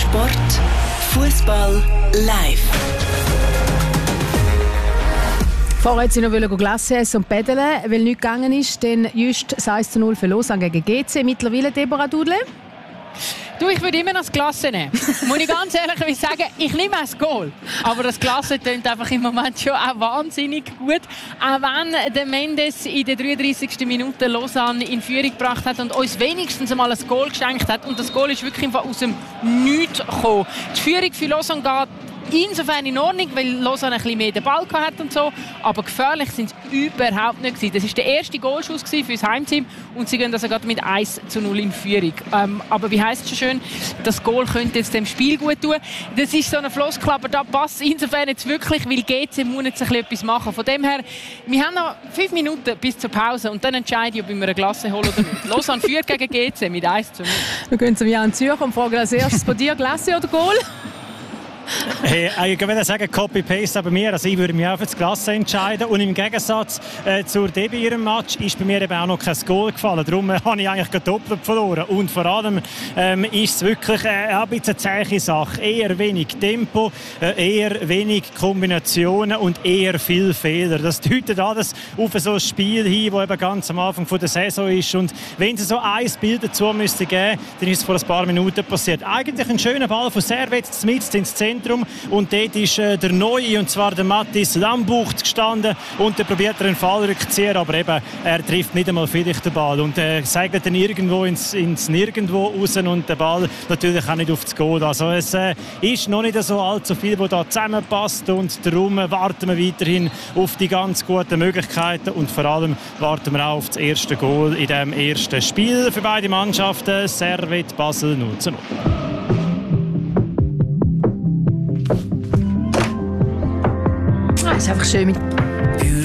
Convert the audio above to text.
Sport, Fußball live. Vorher wollte sie noch Glasse essen und paddeln, weil nichts gegangen ist. Dann just 1:0 für Lausanne gegen GC. Mittlerweile Deborah Dudle. Du, ich würde immer noch das Glasse nehmen. Muss ich ganz ehrlich sagen, ich nehme auch das Goal. Aber das Glasse tönt einfach im Moment schon auch wahnsinnig gut. Auch wenn der Mendes in der 33. Minute Lausanne in Führung gebracht hat und uns wenigstens einmal ein Goal geschenkt hat. Und das Goal ist wirklich aus dem Nichts gekommen. Die Führung für Lausanne geht insofern in Ordnung, weil Lausanne ein bisschen mehr den Ball hatte und so. Aber gefährlich sind sie überhaupt nicht gewesen. Das war der erste Goalschuss für das Heimteam und sie gehen also gerade mit 1:0 in Führung. Aber wie heisst es schon schön, das Goal könnte jetzt dem Spiel gut tun. Das ist so eine Floskel, aber da passt insofern jetzt wirklich, weil GC muss jetzt etwas machen. Von dem her, wir haben noch 5 Minuten bis zur Pause und dann entscheide ich, ob wir eine Glasse holen oder nicht. Lausanne führt gegen GC mit 1:0. Wir gehen zum Jan Zürcher und fragen als erstes von dir, Glasse oder Goal? Hey, ich würde sagen, Copy-Paste bei mir. Also ich würde mich auch für das Klasse entscheiden. Und im Gegensatz zur Debbie in ihrem Match ist bei mir eben auch noch kein Goal gefallen. Darum habe ich eigentlich doppelt verloren. Und vor allem ist es wirklich ein bisschen eine zähe Sache. Eher wenig Tempo, eher wenig Kombinationen und eher viel Fehler. Das deutet alles auf so ein Spiel hin, das eben ganz am Anfang der Saison ist. Und wenn es so ein Bild dazu müsste geben, dann ist es vor ein paar Minuten passiert. Eigentlich ein schöner Ball von Servet mitten ins Zentrum. Und dort ist der Neue, und zwar der Mathis Lambucht, gestanden. Und dann probiert er einen Fallrückzieher, aber eben, er trifft nicht einmal vielleicht den Ball. Und segelt dann irgendwo ins Nirgendwo raus und der Ball natürlich auch nicht auf das Goal. Also es ist noch nicht so allzu viel, was da zusammenpasst. Und darum warten wir weiterhin auf die ganz guten Möglichkeiten. Und vor allem warten wir auch auf das erste Goal in diesem ersten Spiel für beide Mannschaften. Servet Basel 0:0. Es ist einfach schön mit